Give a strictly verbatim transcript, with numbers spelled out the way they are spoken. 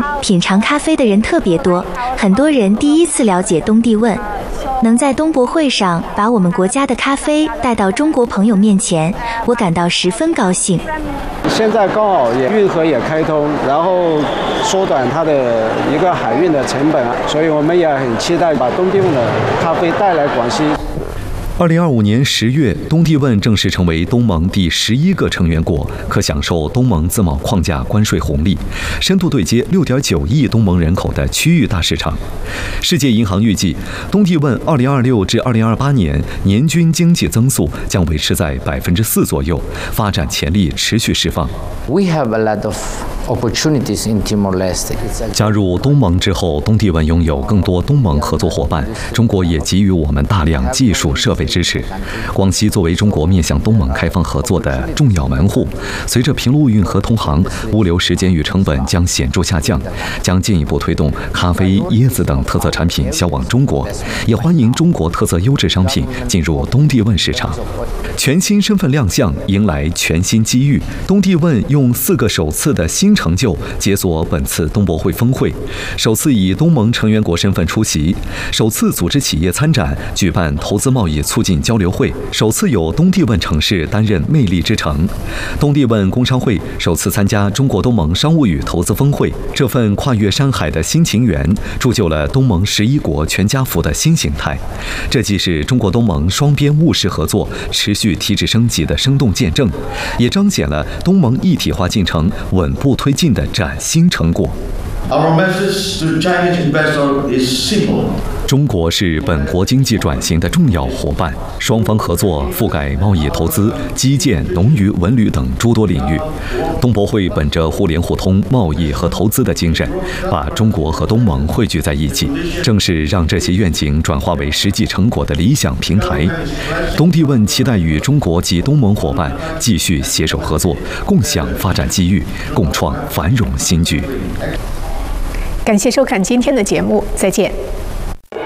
品尝咖啡的人特别多，很多人第一次了解东帝汶。能在东博会上把我们国家的咖啡带到中国朋友面前，我感到十分高兴。 现在刚好也运河也开通，然后缩短它的一个海运的成本，所以我们也很期待把东帝汶的咖啡带来广西。 二零二五年十月，东帝汶正式成为东盟第十一个成员国，可享受东盟自贸框架关税红利，深度对接六点九亿东盟人口的区域大市场。世界银行预计，东帝汶二零二六至二零二八年年均经济增速将维持在百分之四左右，发展潜力持续释放。 We have a lot of opportunities in Timor-Leste. 加入东盟之后，东帝汶拥有更多东盟合作伙伴，中国也给予我们大量技术设备支持。广西作为中国面向东盟开放合作的重要门户，随着平陆运河通航，物流时间与成本将显著下降，将进一步推动咖啡、椰子等特色产品销往中国，也欢迎中国特色优质商品进入东帝汶市场。全新身份亮相，迎来全新机遇。东帝汶用四个首次的新成就解锁本次东博会峰会，首次以东盟成员国身份出席，首次组织企业参展，举办投资贸易促进交流会，首次有东帝汶城市担任魅力之城。东帝汶工商会首次参加中国东盟商务与投资峰会，这份跨越山海的新情缘，铸就了东盟十一国全家福的新形态。这既是中国东盟双边务实合作持续提质升级的生动见证，也彰显了东盟一体化进程稳步推进的崭新成果。 Our message to Chinese investors is simple. 中国是本国经济转型的重要伙伴，双方合作覆盖贸易、投资、基建、农渔、文旅等诸多领域。东博会本着互联互通、贸易和投资的精神，把中国和东盟汇聚在一起，正是让这些愿景转化为实际成果的理想平台。东帝汶期待与中国及东盟伙伴继续携手合作，共享发展机遇，共创繁荣新局。 感谢收看今天的节目，再见。